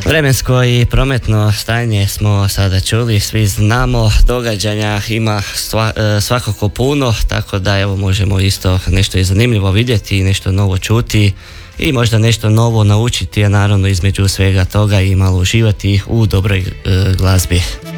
Vremensko i prometno stanje smo sada čuli, svi znamo, događanja ima svakako puno, tako da evo možemo isto nešto i zanimljivo vidjeti i nešto novo čuti i možda nešto novo naučiti, a naravno između svega toga i malo uživati u dobroj glazbi.